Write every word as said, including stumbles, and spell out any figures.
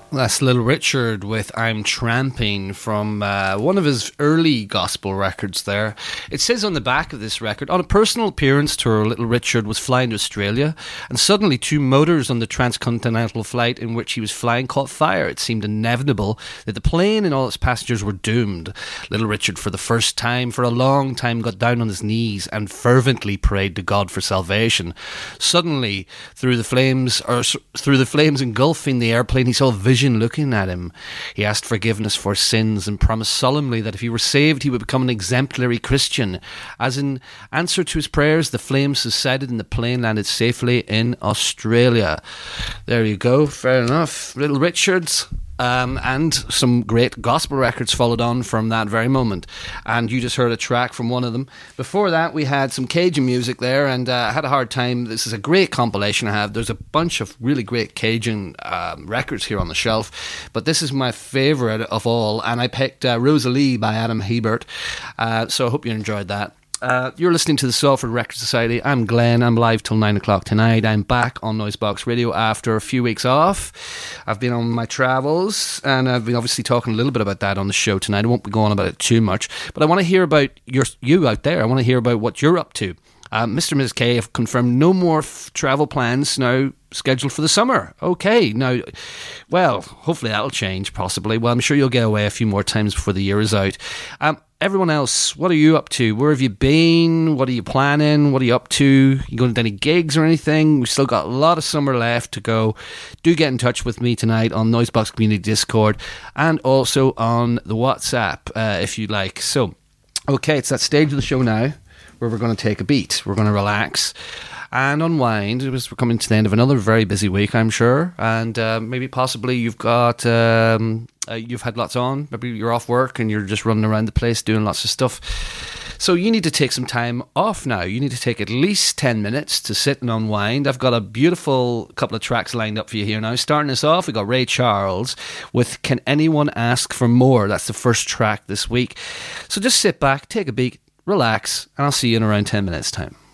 That's Little Richard with I'm Tramping from uh, one of his early gospel records there. It says on the back of this record, on a personal appearance tour, Little Richard was flying to Australia, and suddenly two motors on the transcontinental flight in which he was flying caught fire. It seemed inevitable that the plane and all its passengers were doomed. Little Richard, for the first time, for a long time, got down on his knees and fervently prayed to God for salvation. Suddenly, through the flames, or through the flames engulfing the airplane, he saw a vision looking at him. He asked forgiveness for sins and promised solemnly that if he were saved, he would become an exemplary Christian. As in answer to his prayers, the flames subsided and the plane landed safely in Australia. There you go. Fair enough. Little Richards. Um, and some great gospel records followed on from that very moment. And you just heard a track from one of them. Before that, we had some Cajun music there, and uh, I had a hard time. This is a great compilation I have. There's a bunch of really great Cajun um, records here on the shelf, but this is my favourite of all, and I picked uh, Rosalie by Adam Hebert. Uh, so I hope you enjoyed that. Uh, you're listening to the Salford Record Society. I'm Glenn. I'm live till nine o'clock tonight. I'm back on Noisebox Radio after a few weeks off. I've been on my travels, and I've been obviously talking a little bit about that on the show tonight. I won't be going about it too much, but I want to hear about your, you out there. I want to hear about what you're up to. Uh, Mister and Missus K have confirmed no more f- travel plans now scheduled for the summer. Okay, now, well, hopefully that'll change, possibly. Well, I'm sure you'll get away a few more times before the year is out. Um, everyone else, what are you up to? Where have you been? What are you planning? What are you up to? You going to any gigs or anything? We've still got a lot of summer left to go. Do get in touch with me tonight on Noisebox Community Discord and also on the WhatsApp, uh, if you like. So, okay, it's that stage of the show now where we're going to take a beat. We're going to relax and unwind. We're coming to the end of another very busy week, I'm sure, and uh, maybe possibly you've got um, uh, you've had lots on. Maybe you're off work and you're just running around the place doing lots of stuff. So you need to take some time off now. You need to take at least ten minutes to sit and unwind. I've got a beautiful couple of tracks lined up for you here now. Starting us off, we got Ray Charles with Can Anyone Ask for More? That's the first track this week. So just sit back, take a beat, relax, and I'll see you in around ten minutes time.